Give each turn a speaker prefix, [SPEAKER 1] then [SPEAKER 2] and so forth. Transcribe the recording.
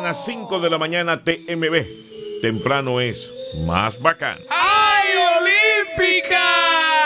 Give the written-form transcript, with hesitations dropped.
[SPEAKER 1] mañana, 5 de la mañana, TMB. Temprano es más bacán.
[SPEAKER 2] ¡Ay, Olímpica!